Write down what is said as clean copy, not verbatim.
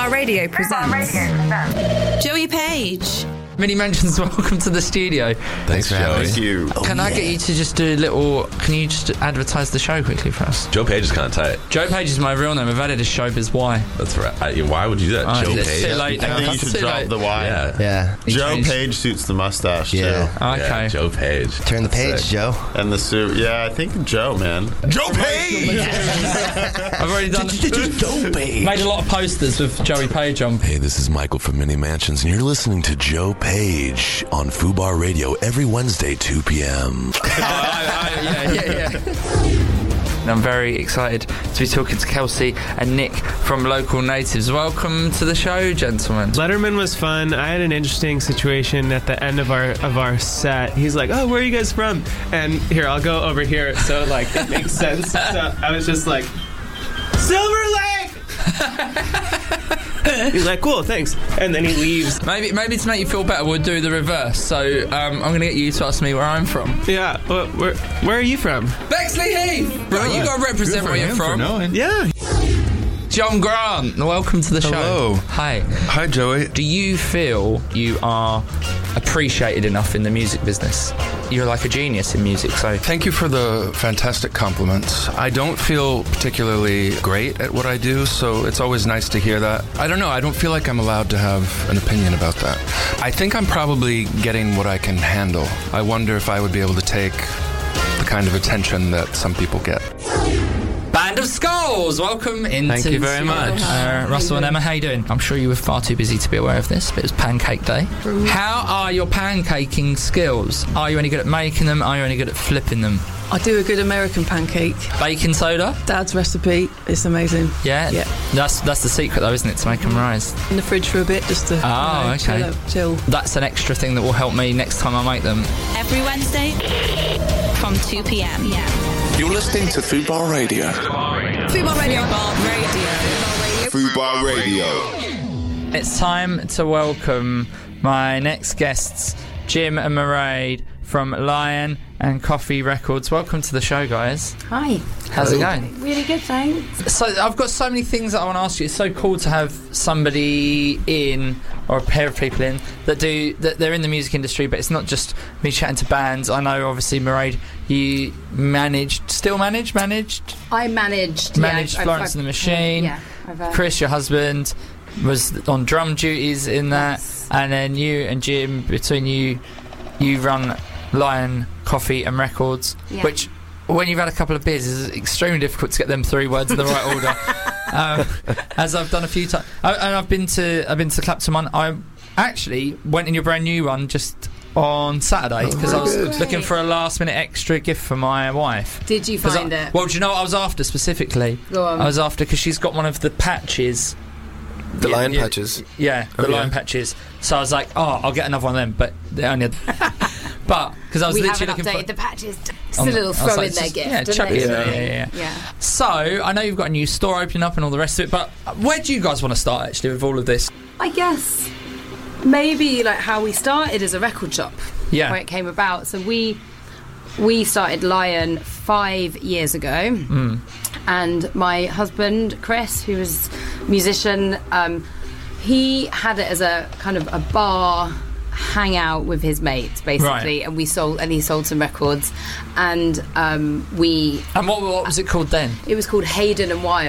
Fubar Radio presents Joey Page. Mini Mentions, welcome to the studio. Thanks, Joey. Thank you. Can I get you to just do a little... Can you just advertise the show quickly for us? Joe Page is kind of tight. Joe Page is my real name. I've added a showbiz Y. That's right. Why would you do that? Joe It's Page? too late now. I think you It's should too drop late. the Y. Yeah. Joe Page suits the mustache, Yeah. too. Okay. Yeah, Joe Page. Turn the page, Sick. Joe. And the suit. Yeah, I think Joe, man. Joe Page! I've already done... Joe Page. made a lot of posters with Joey Page on. Hey, this is Michael from Mini Mansions, and you're listening to Joe Page on Fubar Radio every Wednesday, 2 p.m. Yeah. I'm very excited to be talking to Kelsey and Nick from Local Natives. Welcome to the show, gentlemen. Letterman was fun. I had an interesting situation at the end of our set. He's like, "Oh, where are you guys from?" And here, I'll go over here, so like it makes sense. So I was just like, "Silver Lake." He's like, "Cool, thanks," and then he leaves. Maybe to make you feel better, we'll do the reverse. So I'm going to get you to ask me where I'm from. Yeah, where are you from? Bexley Heath! Right, you got to represent where you're from. Yeah. John Grant, welcome to the show. Hello. Hi. Hi, Joey. Do you feel you are appreciated enough in the music business? You're like a genius in music, so... Thank you for the fantastic compliments. I don't feel particularly great at what I do, so it's always nice to hear that. I don't know, I don't feel like I'm allowed to have an opinion about that. I think I'm probably getting what I can handle. I wonder if I would be able to take the kind of attention that some people get. Band of Skulls, welcome into... Thank you very much. Russell and Emma, how you doing? I'm sure you were far too busy to be aware of this, but it was Pancake Day. How are your pancaking skills? Are you any good at making them? Are you any good at flipping them? I do a good American pancake. Baking soda? Dad's recipe. It's amazing. Yeah? Yeah. That's the secret though, isn't it, to make them rise? In the fridge for a bit just to okay. chill. That's an extra thing that will help me next time I make them. Every Wednesday from 2 p.m. You're listening to Fubar Radio. Fubar Radio. Fubar Radio. It's time to welcome my next guests, Jim and Mairead from Lion and Coffee Records. Welcome to the show, guys. Hi. How's it going? Really good, thanks. So I've got so many things that I want to ask you. It's so cool to have somebody in, or a pair of people in, that they're in the music industry, but it's not just me chatting to bands. I know, obviously, Mairead, you managed I managed Florence and the Machine. Chris, your husband, was on drum duties in that. Yes. And then you and Jim, between you run Lion Coffee and Records, which, when you've had a couple of beers, is extremely difficult to get them three words in the right order. As I've done a few times, and I've been to Clapton one. I actually went in your brand new one just on Saturday because I was looking for a last minute extra gift for my wife. Did you find it? Well, do you know what I was after specifically? Go on. I was after because she's got one of the patches. The lion patches? Yeah, the lion patches. So I was like, I'll get another one of them, but they only had... But, because I was literally looking for... the patches. Just a little throw in their gift. Yeah, chuck it in there, yeah. So, I know you've got a new store opening up and all the rest of it, but where do you guys want to start, actually, with all of this? I guess maybe like how we started as a record shop. Yeah. Where it came about. So we started Lion 5 years ago. And my husband, Chris, who was a musician, he had it as a kind of a bar hangout with his mates, basically, and he sold some records, and And what was it called then? it was called Hayden and Wild.